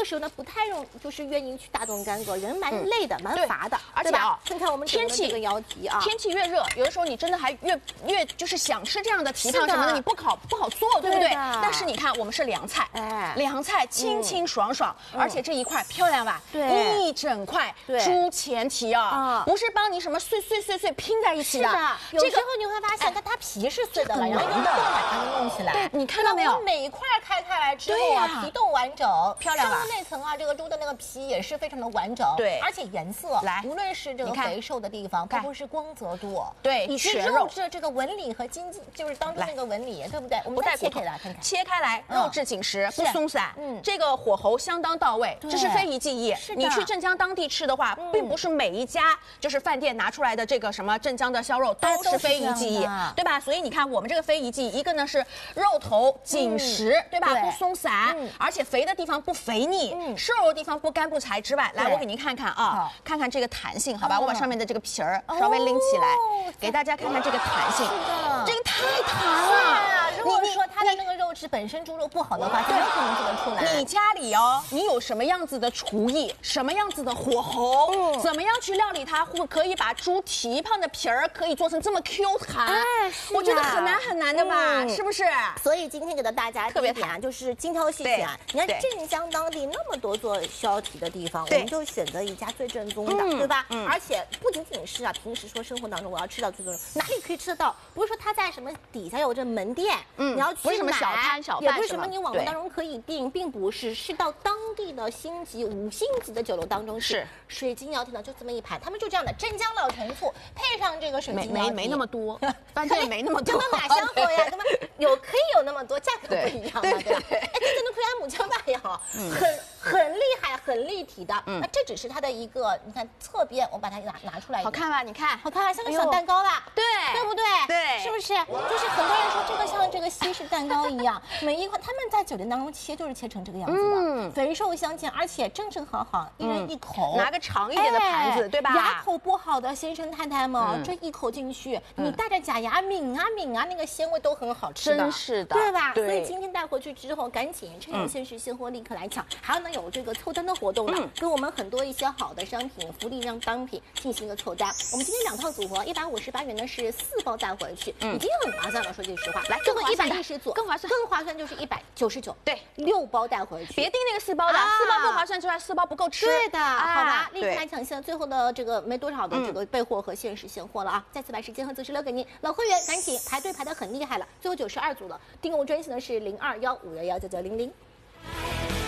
个时候呢不太就是愿意去大动干戈，人蛮累的，蛮乏的， 而且啊， 看看我们天气这个腰提啊， 天气越热，有的时候你真的还越就是想吃这样的蹄膀什么的，你不好做，对不对？但是你看，我们是凉菜，凉菜清清爽爽，而且这一块漂亮吧？ 对， 一整块猪前蹄啊，不是帮你什么碎拼在一起的。 有时候你会发现它皮是碎的了，然后用豆把它弄起来。 对，你看到没有？ 每一块开来之后啊，皮都完整， 漂亮吧？ 上那层啊，这个猪的那个皮也是非常的完整， 对， 而且颜色，无论是这个肥瘦的地方，包括是光泽度， 对， 以及肉质这个纹理和筋，就是当中那个纹理，对不对？我们再切开来看看， 切开来，肉质紧实，不松散，这个火候相当到位，这是非遗技艺。你去镇江当地吃的话，并不是每一家就是饭店拿出来的这个什么镇江的烧肉都是非遗技艺，对吧？所以你看我们这个非遗技艺，一个呢是肉头紧实，对吧？不松散，而且肥的地方不肥腻，瘦的地方不干不柴之外，来我给您看看啊，看看这个弹性，好吧？我把上面的这个皮儿稍微拎起来，给大家看看这个弹性，这个太弹了。 如果说它的那个肉质本身猪肉不好的话，怎么可能做得出来？ 你家里哦，你有什么样子的厨艺，什么样子的火候，怎么样去料理它，可以把猪蹄膀的皮儿可以做成这么 Q 弹？我觉得很难的吧，是不是？ 所以今天给到大家特别点啊，就是精挑细选。你看镇江当地那么多做削蹄的地方，我们就选择一家最正宗的，对吧？而且不仅仅是啊，平时说生活当中我要吃到最正宗，哪里可以吃得到？不是说它在什么底下有这门店，你要去买， 不是什么小摊小贩， 也不是什么你网络当中可以订，并不是，是到当地的星级5星级的酒楼当中去，水晶腰蹄呢就这么一盘，他们就这样的镇江老陈醋配上这个水晶腰蹄， 没那么多，饭店没那么多， 根本哪相合呀？根本可以有那么多，价格不一样嘛，对吧？哎，这真的克莱姆江大也好，很厉害，很立体的。那这只是它的一个，你看侧边，我把它拿出来， 好看吧？你看， 好看吧？像个小蛋糕吧？ 对不对？ 对， 是不是？就是很多人说这个像这个西式蛋糕一样，每一块他们在酒店当中切就是切成这个样子的，肥瘦相间，而且正好，一人一口， 拿个长一点的盘子，对吧？ 牙口不好的先生太太们，这一口进去，你带着假牙抿啊，那个鲜味都很好吃的， 真是的， 对吧？所以今天带回去之后，赶紧趁有限时现货立刻来抢。还有呢，有这个凑单的活动了，跟我们很多一些好的商品、福利让单品进行一个凑单。我们今天2套组合，158元呢是4包带回去，已经很划算了。说句实话，来，最后110组更划算， 更划算就是199， 对 ，6包带回去， 别订那个4包的，4包不划算之外，4包不够吃。 对的，好吧，立刻来抢现在最后的这个没多少的这个备货和限时现货了啊！再次把时间和姿势留给您，老会员赶紧排队排得很厉害了，最后92组了，订购专线呢是0215119900。